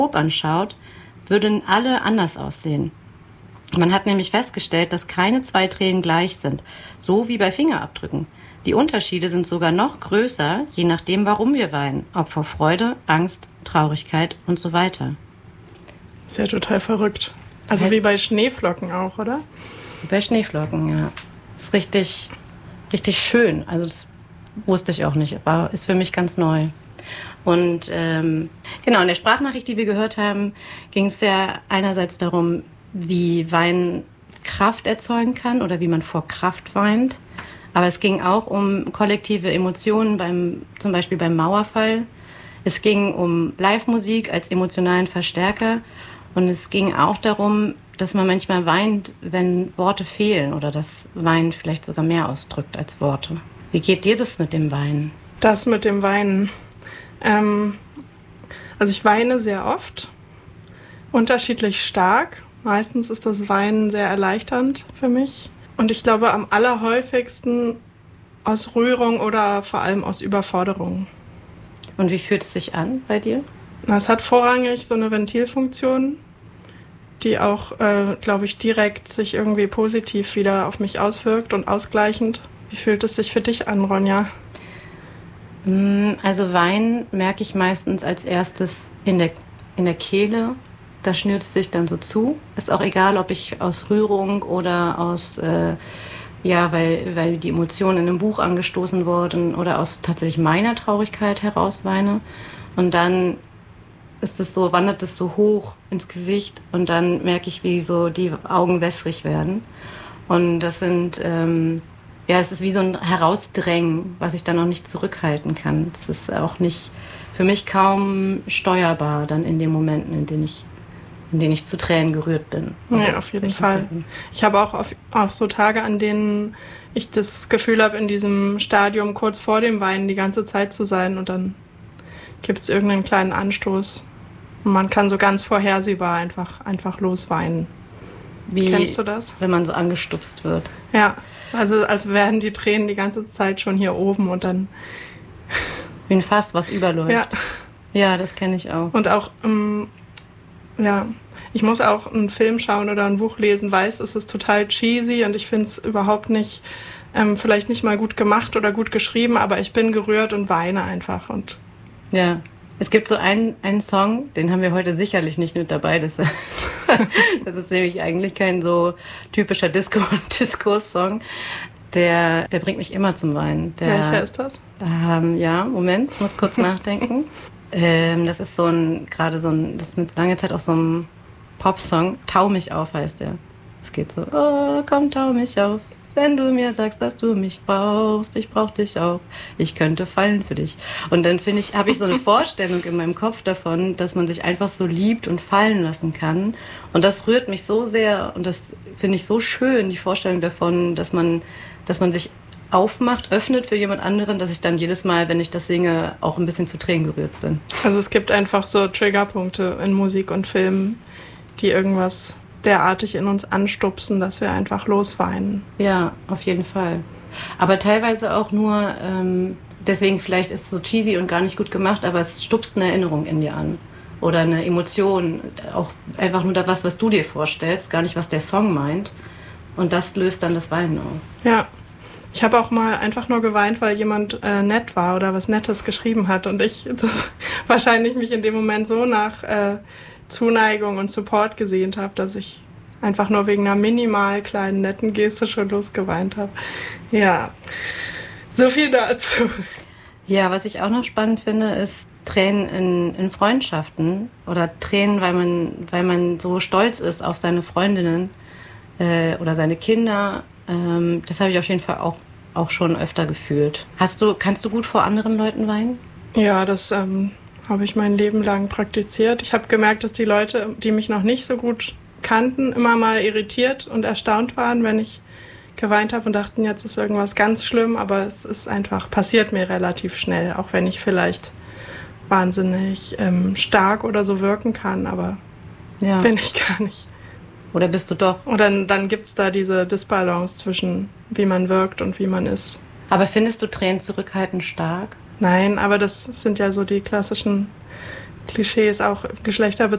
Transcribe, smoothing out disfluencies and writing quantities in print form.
anschaut, würden alle anders aussehen. Man hat nämlich festgestellt, dass keine 2 Tränen gleich sind, so wie bei Fingerabdrücken. Die Unterschiede sind sogar noch größer, je nachdem, warum wir weinen. Ob vor Freude, Angst, Traurigkeit und so weiter. Ist ja total verrückt. Also wie bei Schneeflocken auch, oder? Wie bei Schneeflocken, ja. Das ist richtig, richtig schön. Also das wusste ich auch nicht, aber ist für mich ganz neu. Und genau, in der Sprachnachricht, die wir gehört haben, ging es ja einerseits darum, wie Weinen Kraft erzeugen kann oder wie man vor Kraft weint. Aber es ging auch um kollektive Emotionen, zum Beispiel beim Mauerfall. Es ging um Live-Musik als emotionalen Verstärker. Und es ging auch darum, dass man manchmal weint, wenn Worte fehlen oder dass Weinen vielleicht sogar mehr ausdrückt als Worte. Wie geht dir das mit dem Weinen? Das mit dem Weinen. Also ich weine sehr oft, unterschiedlich stark. Meistens ist das Weinen sehr erleichternd für mich. Und ich glaube am allerhäufigsten aus Rührung oder vor allem aus Überforderung. Und wie fühlt es sich an bei dir? Es hat vorrangig so eine Ventilfunktion, die auch, glaube ich, direkt sich irgendwie positiv wieder auf mich auswirkt und ausgleichend. Wie fühlt es sich für dich an, Ronja? Also Weinen merke ich meistens als erstes in der Kehle. Da schnürt es sich dann so zu. Ist auch egal, ob ich aus Rührung oder aus, weil die Emotionen in einem Buch angestoßen wurden oder aus tatsächlich meiner Traurigkeit heraus weine. Und dann wandert es so hoch ins Gesicht und dann merke ich, wie so die Augen wässrig werden. Und das sind, es ist wie so ein Herausdrängen, was ich dann auch nicht zurückhalten kann. Das ist auch nicht, für mich kaum steuerbar dann in den Momenten, in denen ich zu Tränen gerührt bin. Also, ja, auf jeden Fall. Ich habe auch so Tage, an denen ich das Gefühl habe, in diesem Stadium kurz vor dem Weinen die ganze Zeit zu sein und dann gibt es irgendeinen kleinen Anstoß. Und man kann so ganz vorhersehbar einfach losweinen. Kennst du das? Wenn man so angestupst wird. Ja, also als wären die Tränen die ganze Zeit schon hier oben und dann... Wie ein Fass, was überläuft. Ja, das kenne ich auch. Und auch... ich muss auch einen Film schauen oder ein Buch lesen, weiß, es ist total cheesy und ich finde es überhaupt nicht, vielleicht nicht mal gut gemacht oder gut geschrieben, aber ich bin gerührt und weine einfach. Und ja, es gibt so einen Song, den haben wir heute sicherlich nicht mit dabei. Das ist nämlich eigentlich kein so typischer Diskurs-Song. Der bringt mich immer zum Weinen. Welcher ist das? Moment, ich muss kurz nachdenken. Das ist das ist eine lange Zeit auch so ein Popsong. Tau mich auf heißt der. Es geht so, oh, komm, tau mich auf. Wenn du mir sagst, dass du mich brauchst, ich brauch dich auch. Ich könnte fallen für dich. Und dann habe ich so eine Vorstellung in meinem Kopf davon, dass man sich einfach so liebt und fallen lassen kann. Und das rührt mich so sehr und das finde ich so schön, die Vorstellung davon, dass man sich aufmacht, öffnet für jemand anderen, dass ich dann jedes Mal, wenn ich das singe, auch ein bisschen zu Tränen gerührt bin. Also es gibt einfach so Triggerpunkte in Musik und Film, die irgendwas derartig in uns anstupsen, dass wir einfach losweinen. Ja, auf jeden Fall. Aber teilweise auch nur, deswegen vielleicht ist es so cheesy und gar nicht gut gemacht, aber es stupst eine Erinnerung in dir an. Oder eine Emotion, auch einfach nur das, was du dir vorstellst, gar nicht, was der Song meint. Und das löst dann das Weinen aus. Ja. Ich habe auch mal einfach nur geweint, weil jemand nett war oder was Nettes geschrieben hat und ich wahrscheinlich mich in dem Moment so nach Zuneigung und Support gesehnt habe, dass ich einfach nur wegen einer minimal kleinen netten Geste schon losgeweint habe. Ja, so viel dazu. Ja, was ich auch noch spannend finde, ist Tränen in Freundschaften oder Tränen, weil man so stolz ist auf seine Freundinnen oder seine Kinder. Das habe ich auf jeden Fall auch schon öfter gefühlt. Kannst du gut vor anderen Leuten weinen? Ja, das habe ich mein Leben lang praktiziert. Ich habe gemerkt, dass die Leute, die mich noch nicht so gut kannten, immer mal irritiert und erstaunt waren, wenn ich geweint habe und dachten, jetzt ist irgendwas ganz schlimm, aber es ist einfach, passiert mir relativ schnell, auch wenn ich vielleicht wahnsinnig stark oder so wirken kann, aber bin ich gar nicht. Oder bist du doch? Und dann gibt's da diese Disbalance zwischen wie man wirkt und wie man ist. Aber findest du Tränen zurückhaltend stark? Nein, aber das sind ja so die klassischen Klischees, auch Geschlechterbeziehungen